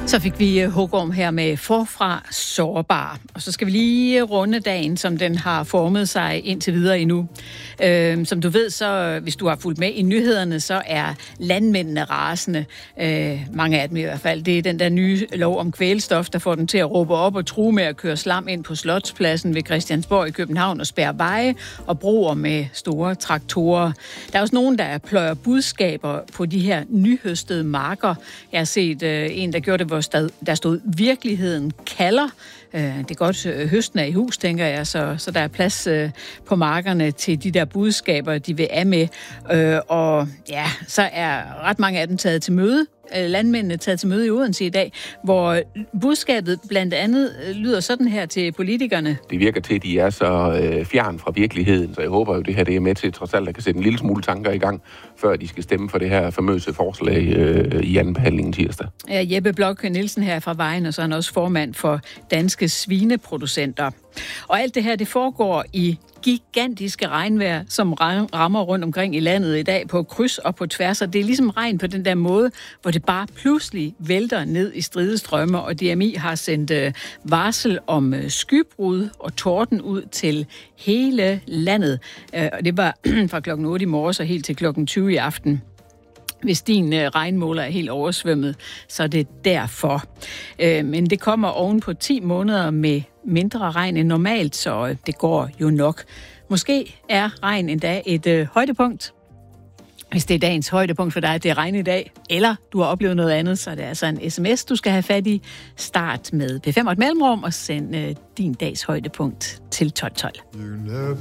Så fik vi Hugorm her med Forfra Sårbar. Og så skal vi lige runde dagen, som den har formet sig indtil videre endnu. Som du ved, så hvis du har fulgt med i nyhederne, så er landmændene rasende. Mange af dem i hvert fald. Det er den der nye lov om kvælstof, der får dem til at råbe op og true med at køre slam ind på Slotspladsen ved Christiansborg i København og spærre veje og broer med store traktorer. Der er også nogen, der pløjer budskaber på de her nyhøstede marker. Jeg har set en, der gjorde det, hvor der stod virkeligheden kalder. Det er godt, høsten er i hus, tænker jeg, så der er plads på markerne til de der budskaber, de vil af med. Og ja, så er ret mange af dem taget til møde. Landmændene taget til møde i Odense i dag, hvor budskabet blandt andet lyder sådan her til politikerne. Det virker til, at de er så fjern fra virkeligheden, så jeg håber jo, det her det er med til trods alt, at kan sætte en lille smule tanker i gang, før de skal stemme for det her famøse forslag i anden behandling tirsdag. Ja, Jeppe Blok Nielsen her fra Vejen, og så er han også formand for Danske Svineproducenter. Og alt det her, det foregår i gigantiske regnvejr, som rammer rundt omkring i landet i dag på kryds og på tværs. Og det er ligesom regn på den der måde, hvor det bare pludselig vælter ned i stridestrømme, og DMI har sendt varsel om skybrud og torden ud til hele landet. Og det var fra klokken 8 i morges og helt til klokken 20 i aften. Hvis din regnmåler er helt oversvømmet, så er det derfor. Men det kommer oven på 10 måneder med mindre regn end normalt, så det går jo nok. Måske er regn endda et højdepunkt. Hvis det er dagens højdepunkt for dig, at det er regn i dag, eller du har oplevet noget andet, så er det altså en sms, du skal have fat i. Start med P5 og et mellemrum og send din dags højdepunkt til 1212.